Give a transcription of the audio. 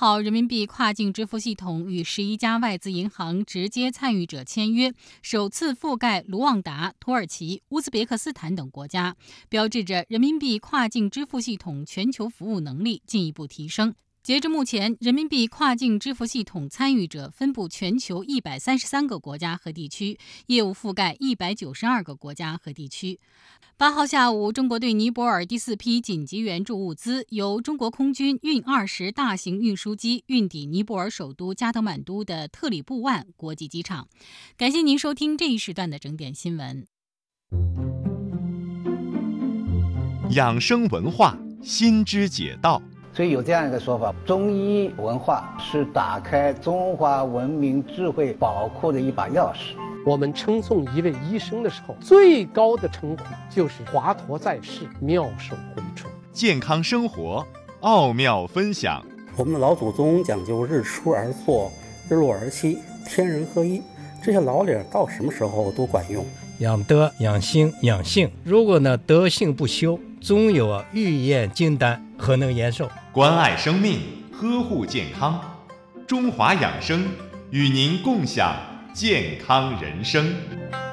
号，人民币跨境支付系统与11家外资银行直接参与者签约，首次覆盖卢旺达、土耳其、乌兹别克斯坦等国家，标志着人民币跨境支付系统全球服务能力进一步提升。截至目前，人民币跨境支付系统参与者分布全球133个国家和地区，业务覆盖192个国家和地区。8号下午，中国对尼泊尔第4批紧急援助物资由中国空军运20大型运输机运抵尼泊尔首都加德满都的特里布万国际机场。感谢您收听这一时段的整点新闻。 养生文化，心之解道。 所以有这样一个说法，中医文化是打开中华文明智慧宝库的一把钥匙。 我们称颂一位医生的时候，最高的称呼就是华佗在世，妙手回春。 健康生活，奥妙分享。 我们的老祖宗讲究日出而作，日落而息，天人合一，这些老理到什么时候都管用。 养德、养心、养性，如果德性不修，总有欲验金丹，何能延寿？ 关爱生命，呵护健康，中华养生与您共享健康人生。